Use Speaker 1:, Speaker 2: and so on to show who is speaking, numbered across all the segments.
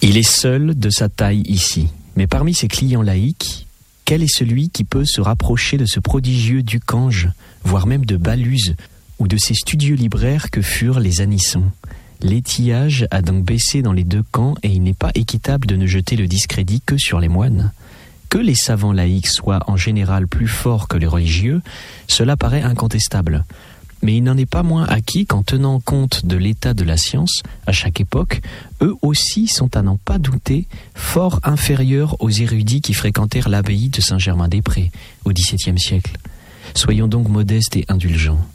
Speaker 1: Il est seul de sa taille ici, mais parmi ses clients laïcs, quel est celui qui peut se rapprocher de ce prodigieux Ducange, voire même de Baluse, ou de ces studieux libraires que furent les Anissons? L'étillage a donc baissé dans les deux camps et il n'est pas équitable de ne jeter le discrédit que sur les moines. Que les savants laïcs soient en général plus forts que les religieux, cela paraît incontestable. Mais il n'en est pas moins acquis qu'en tenant compte de l'état de la science, à chaque époque, eux aussi sont à n'en pas douter fort inférieurs aux érudits qui fréquentèrent l'abbaye de Saint-Germain-des-Prés au XVIIe siècle. Soyons donc modestes et indulgents.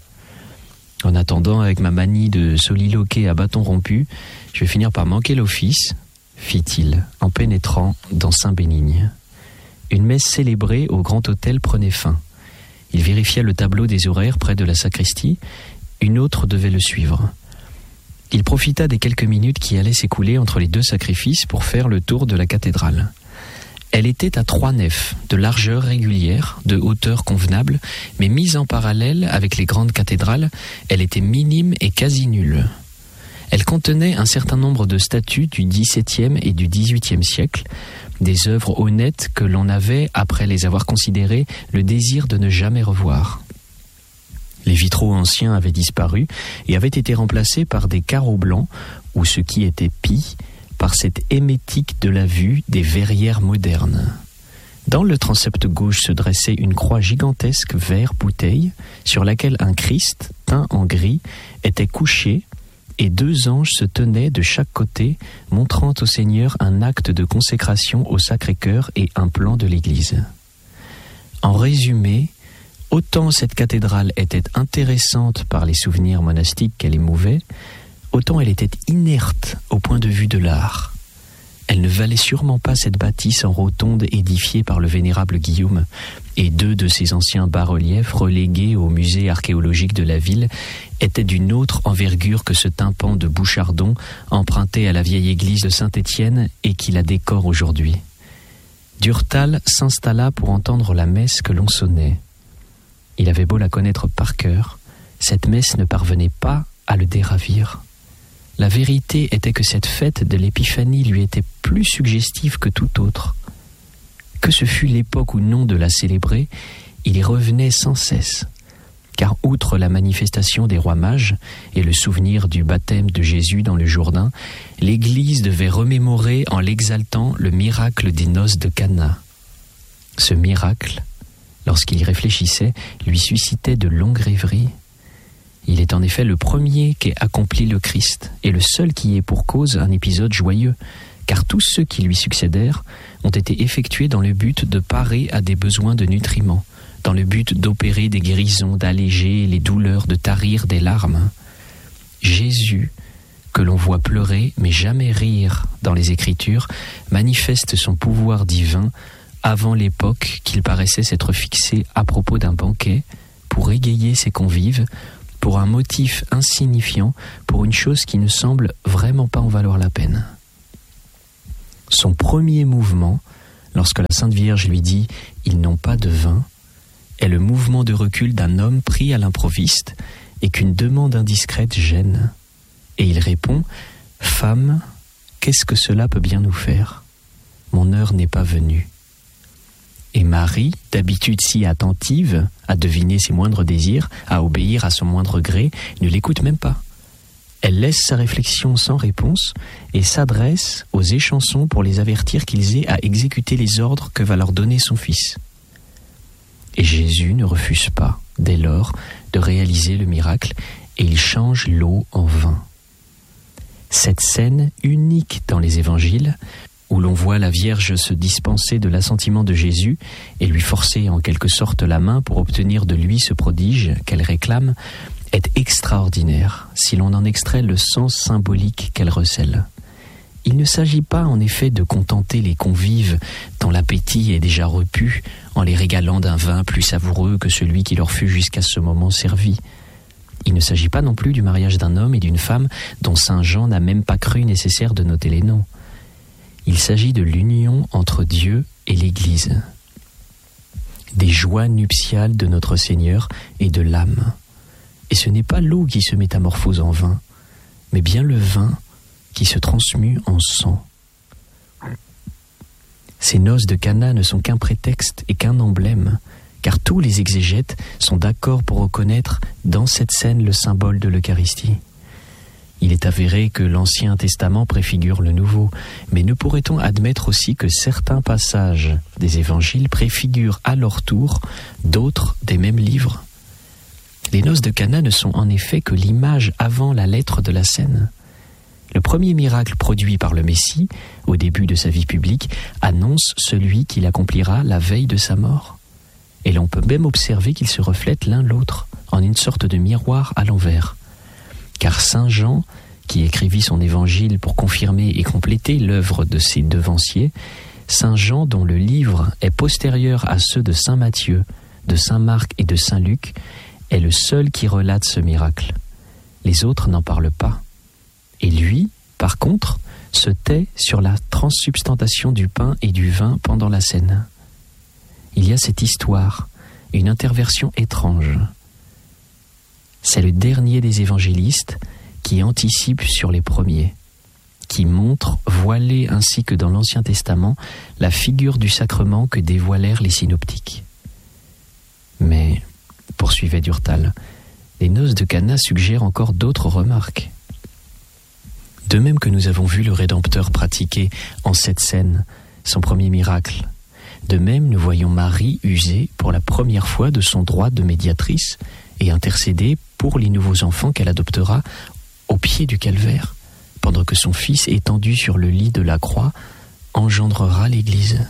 Speaker 1: En attendant, avec ma manie de soliloquer à bâton rompu, je vais finir par manquer l'office, fit-il, en pénétrant dans Saint-Bénigne. Une messe célébrée au grand autel prenait fin. Il vérifia le tableau des horaires près de la sacristie. Une autre devait le suivre. Il profita des quelques minutes qui allaient s'écouler entre les deux sacrifices pour faire le tour de la cathédrale. Elle était à 3 nefs, de largeur régulière, de hauteur convenable, mais mise en parallèle avec les grandes cathédrales, elle était minime et quasi nulle. Elle contenait un certain nombre de statues du XVIIe et du XVIIIe siècle, des œuvres honnêtes que l'on avait, après les avoir considérées, le désir de ne jamais revoir. Les vitraux anciens avaient disparu et avaient été remplacés par des carreaux blancs, ou ce qui était pis, par cette émétique de la vue des verrières modernes. Dans le transept gauche se dressait une croix gigantesque vert bouteille, sur laquelle un Christ, teint en gris, était couché, et 2 anges se tenaient de chaque côté, montrant au Seigneur un acte de consécration au Sacré-Cœur et un plan de l'Église. En résumé, autant cette cathédrale était intéressante par les souvenirs monastiques qu'elle émouvait, autant elle était inerte au point de vue de l'art. Elle ne valait sûrement pas cette bâtisse en rotonde édifiée par le vénérable Guillaume, et 2 de ses anciens bas-reliefs relégués au musée archéologique de la ville étaient d'une autre envergure que ce tympan de Bouchardon emprunté à la vieille église de Saint-Étienne et qui la décore aujourd'hui. Durtal s'installa pour entendre la messe que l'on sonnait. Il avait beau la connaître par cœur, cette messe ne parvenait pas à le déravir. La vérité était que cette fête de l'Épiphanie lui était plus suggestive que toute autre. Que ce fût l'époque ou non de la célébrer, il y revenait sans cesse. Car outre la manifestation des rois mages et le souvenir du baptême de Jésus dans le Jourdain, l'Église devait remémorer en l'exaltant le miracle des noces de Cana. Ce miracle, lorsqu'il y réfléchissait, lui suscitait de longues rêveries. Il est en effet le premier qu'ait accompli le Christ, et le seul qui ait pour cause un épisode joyeux, car tous ceux qui lui succédèrent ont été effectués dans le but de parer à des besoins de nutriments, dans le but d'opérer des guérisons, d'alléger les douleurs, de tarir des larmes. Jésus, que l'on voit pleurer mais jamais rire dans les Écritures, manifeste son pouvoir divin avant l'époque qu'il paraissait s'être fixé à propos d'un banquet pour égayer ses convives, pour un motif insignifiant, pour une chose qui ne semble vraiment pas en valoir la peine. Son premier mouvement, lorsque la Sainte Vierge lui dit « Ils n'ont pas de vin », est le mouvement de recul d'un homme pris à l'improviste et qu'une demande indiscrète gêne. Et il répond « Femme, qu'est-ce que cela peut bien nous faire? Mon heure n'est pas venue. » Et Marie, d'habitude si attentive à deviner ses moindres désirs, à obéir à son moindre gré, ne l'écoute même pas. Elle laisse sa réflexion sans réponse et s'adresse aux échansons pour les avertir qu'ils aient à exécuter les ordres que va leur donner son fils. Et Jésus ne refuse pas, dès lors, de réaliser le miracle et il change l'eau en vin. Cette scène unique dans les évangiles, où l'on voit la Vierge se dispenser de l'assentiment de Jésus et lui forcer en quelque sorte la main pour obtenir de lui ce prodige qu'elle réclame, est extraordinaire si l'on en extrait le sens symbolique qu'elle recèle. Il ne s'agit pas en effet de contenter les convives dont l'appétit est déjà repu en les régalant d'un vin plus savoureux que celui qui leur fut jusqu'à ce moment servi. Il ne s'agit pas non plus du mariage d'un homme et d'une femme dont saint Jean n'a même pas cru nécessaire de noter les noms. Il s'agit de l'union entre Dieu et l'Église, des joies nuptiales de notre Seigneur et de l'âme. Et ce n'est pas l'eau qui se métamorphose en vin, mais bien le vin qui se transmue en sang. Ces noces de Cana ne sont qu'un prétexte et qu'un emblème, car tous les exégètes sont d'accord pour reconnaître dans cette scène le symbole de l'Eucharistie. Il est avéré que l'Ancien Testament préfigure le Nouveau, mais ne pourrait-on admettre aussi que certains passages des évangiles préfigurent à leur tour d'autres des mêmes livres ? Les noces de Cana ne sont en effet que l'image avant la lettre de la scène. Le premier miracle produit par le Messie, au début de sa vie publique, annonce celui qui l'accomplira la veille de sa mort. Et l'on peut même observer qu'ils se reflètent l'un l'autre, en une sorte de miroir à l'envers. Car saint Jean, qui écrivit son évangile pour confirmer et compléter l'œuvre de ses devanciers, saint Jean dont le livre est postérieur à ceux de saint Matthieu, de saint Marc et de saint Luc, est le seul qui relate ce miracle. Les autres n'en parlent pas. Et lui, par contre, se tait sur la transsubstantation du pain et du vin pendant la scène. Il y a cette histoire, une interversion étrange. C'est le dernier des évangélistes qui anticipe sur les premiers, qui montre, voilé ainsi que dans l'Ancien Testament, la figure du sacrement que dévoilèrent les synoptiques. Mais, poursuivait Durtal, les noces de Cana suggèrent encore d'autres remarques. De même que nous avons vu le Rédempteur pratiquer en cette scène son premier miracle, de même nous voyons Marie user pour la première fois de son droit de médiatrice et intercéder pour les nouveaux enfants qu'elle adoptera au pied du calvaire, pendant que son fils étendu sur le lit de la croix engendrera l'Église.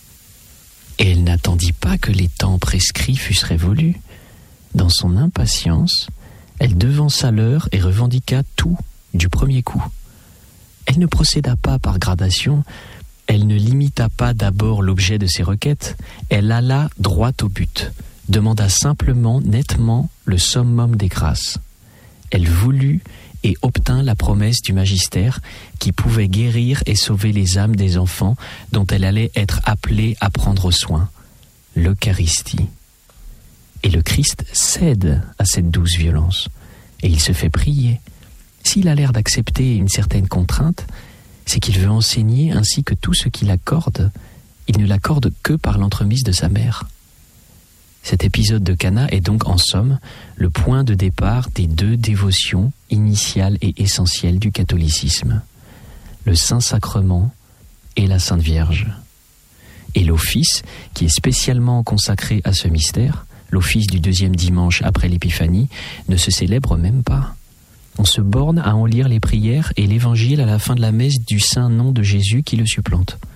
Speaker 1: Et elle n'attendit pas que les temps prescrits fussent révolus. Dans son impatience, elle devança l'heure et revendiqua tout du premier coup. Elle ne procéda pas par gradation, elle ne limita pas d'abord l'objet de ses requêtes, elle alla droit au but, demanda simplement, nettement, le summum des grâces. Elle voulut et obtint la promesse du magistère qui pouvait guérir et sauver les âmes des enfants dont elle allait être appelée à prendre soin, l'Eucharistie. Et le Christ cède à cette douce violence, et il se fait prier. S'il a l'air d'accepter une certaine contrainte, c'est qu'il veut enseigner ainsi que tout ce qu'il accorde, il ne l'accorde que par l'entremise de sa mère. Cet épisode de Cana est donc en somme le point de départ des deux dévotions initiales et essentielles du catholicisme, le Saint-Sacrement et la Sainte Vierge. Et l'office, qui est spécialement consacré à ce mystère, l'office du deuxième dimanche après l'Épiphanie, ne se célèbre même pas. On se borne à en lire les prières et l'évangile à la fin de la messe du saint nom de Jésus qui le supplante.